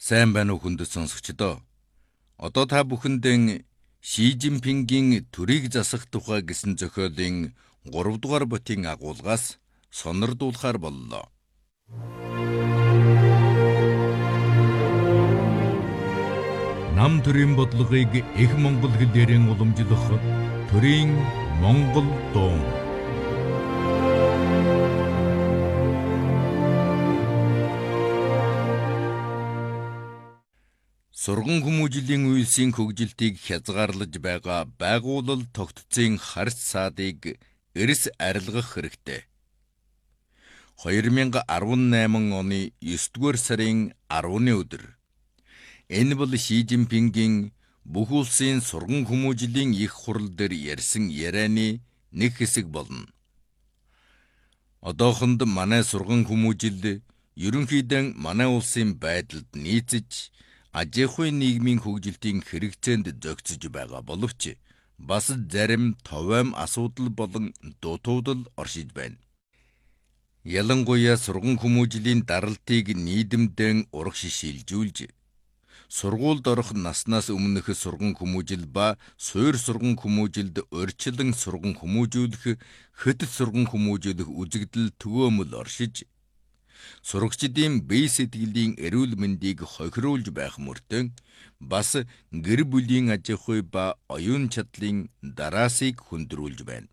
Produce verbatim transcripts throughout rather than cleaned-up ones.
Сайн байна уу хүндэт сонсогчдоо. Одоо та бүхэндээ Ши Жинпингийн төрийг засах тухай гэсэн зохиолын гурав дугаар бүтгийн агуулгаас сонирдуулахар боллоо. Нам төрийн бодлогыг их монгол хэлээрэн уламжлах төрийн монгол дуун. Сурган хүмүүжлийн үйлсийн хөгжилтийг хязгаарлаж байгаа байгууллал тогтцын харьц саадыг эрс арилгах хэрэгтэй. хоёр мянга арван найман оны есдүгээр сарын арваны өдөр. Энэ бол Ши Жинпингийн бүх улсын сурган хүмүүжлийн их хурал дээр ярьсан ярианы нэг хэсэг болно. Одоохонд манай сурган хүмүүжил ерөнхийдөө манай улсын байдалд нийцэж ажихуй нийгмийн хөгжилтийн хэрэгцээнд зохицож байгаа боловч бас зарим товойм асуудал болон дутуудал оршиж байна. Ялангуяа сурган хүмүүжлийн даралтыг нийгэмдэн урагш шилжүүлж, сургуульд орох наснаас өмнөх сурган хүмүүжил ба суур сурган хүмүүжилд урьдчилан сурган хүмүүжүүлэх, хөтөц сурган хүмүүжүүлэх үзэгдэл төгөөмөл оршиж, сурагчдын бие сэтгэлийн эрүүл мэндийг хохируулж байх мөртөө бас гэр бүлийн аж ахуй ба оюун чадлын дараасыг хүндрүүлж байна.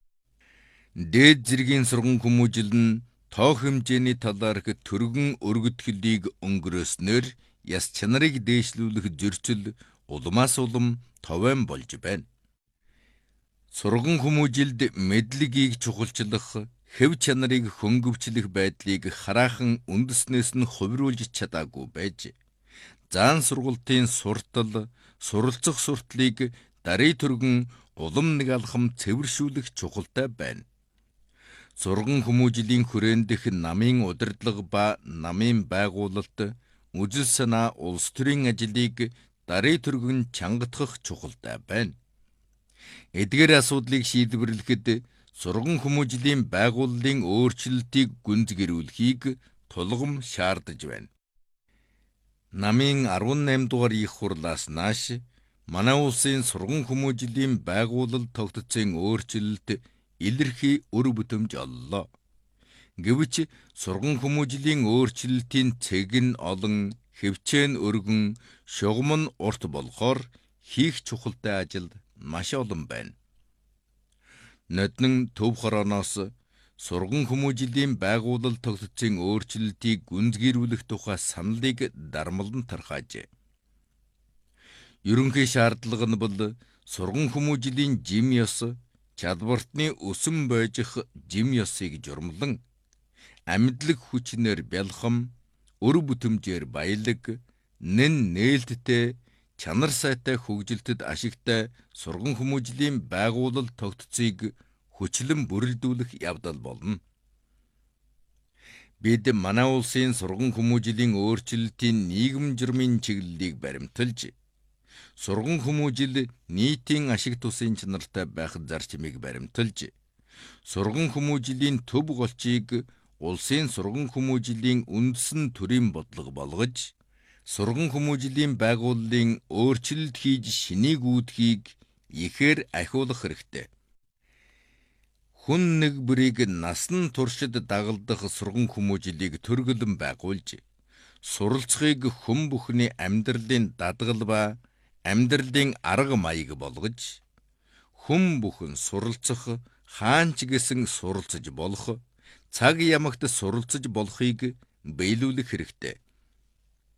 Дээд зэргийн сурган хүмүүжил нь тоо хэмжээний талаар төргөн өргөтгөлийг өнгөрөөснөөр яс чанарыг дээшлүүлэх зөрчил улмаас улам товойн болж байна. Сурган хүмүүжилд мэдлэгийг чухалчлах, хэв чанарыг хөнгөвчлөх байдлыг хараахан үндэснээс нь хувируулж чадаагүй байж, заан сургалтын суртал, суралцах суртлыг даруй түргэн улам нэг алхам цэвэршүүлэх чухалтай байна. Сурган хүмүүжлийн хүрээн-дэх намын удирдлага ба намын байгуулалт, үзэл санаа улс төрийн ажлыг даруй түргэн чангатгах чухалтай байна. Эдгээр асуудлыг шийдвэрлэхэд сурган хүмүүжлийн байгууллын өөрчлөлтийг гүнзгийрүүлэхийг тулгам шаардаж байна. Намын арван найман дугаар их хурлаас нааш манай улсын сурган хүмүүжлийн байгууллал тогтцын өөрчлөлт илэрхий өр бүтэмж оллоо. Гэвч сурган хүмүүжлийн өөрчлөлтийн цэг нь олон, хэвчээн өргөн, шугам нь урт болохоор хийх чухалтай ажил маш олон байна. Ноднон төв хорооноос сурган хүмүүжлийн байгууллал тогтцын өөрчлөлтийг гүнзгийрүүлэх тухай саналыг дармалан тархаажээ. Ерөнхий шаардлага нь бол сурган хүмүүжлийн жим ёс, чадвартны өсөн бойжих жим ёсыг журмлан, амьдлаг хүчнээр бялхам, өр бүтэмжээр баялаг, нэн нээлттэй, чанар сайтай хөгжилтэд ашигтай сурган хүмүүжлийн байгууллал тогтцыг хүчлэн бүрэлдүүлэх явдал болно. Бид манай улсын сурган хүмүүжлийн өөрчлөлтийн нийгэм журмын чиглэлийг баримталж, сурган хүмүүжил нийтийн ашиг тусын чанартай байх зарчмыг баримталж, сурган хүмүүжлийн төв голчийг улсын сурган хүмүүжлийн үндэсн төрийн бодлого болгож, сурган хүмүүжлийн байгууллын өөрчлөлт хийж шинийг үүдхийг ихээр ахиулах хэрэгтэй. Хүн нэг бүрийг насан туршид дагалдах сурган хүмүүжлийг төргөлн байгуулж, суралцахыг хүн бүхний амьдралын дадгал ба амьдралын арга маяг болгож, хүн бүхэн суралцах, хаанч гэсэн суралцаж болох, цаг ямагт суралцаж болохыг биелүүлэх хэрэгтэй.